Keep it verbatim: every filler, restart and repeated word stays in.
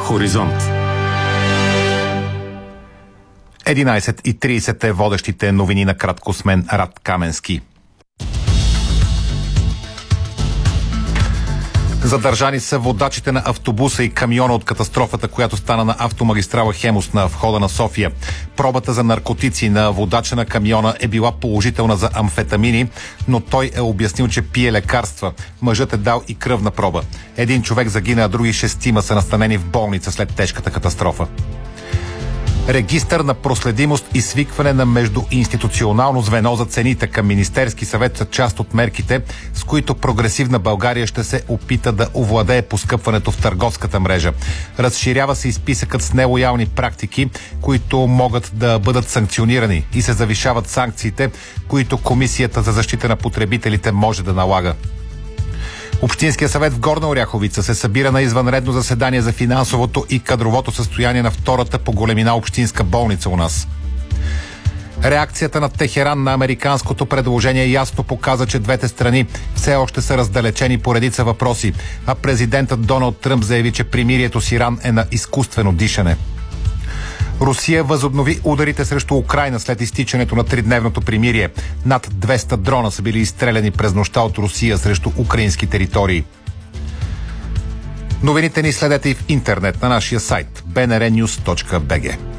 Хоризонт. единайсет и трийсет е водещите новини на кратко с мен Рад Каменски. Задържани са водачите на автобуса и камиона от катастрофата, която стана на автомагистрала Хемус на входа на София. Пробата за наркотици на водача на камиона е била положителна за амфетамини, но той е обяснил, че пие лекарства. Мъжът е дал и кръвна проба. Един човек загина, а други шестима са настанени в болница след тежката катастрофа. Регистър на проследимост и свикване на междуинституционално звено за цените към Министерски съвет са част от мерките, с които Прогресивна България ще се опита да овладее поскъпването в търговската мрежа. Разширява се и списъкът с нелоялни практики, които могат да бъдат санкционирани, и се завишават санкциите, които Комисията за защита на потребителите може да налага. Общинския съвет в Горна Оряховица се събира на извънредно заседание за финансовото и кадровото състояние на втората по големина общинска болница у нас. Реакцията на Техеран на американското предложение ясно показа, че двете страни все още са раздалечени по редица въпроси, а президентът Доналд Тръмп заяви, че примирието с Иран е на изкуствено дишане. Русия възобнови ударите срещу Украйна след изтичането на тридневното примирие. Над двеста дрона са били изстреляни през нощта от Русия срещу украински територии. Новините ни следете и в интернет на нашия сайт би ен ар нюз точка би джи.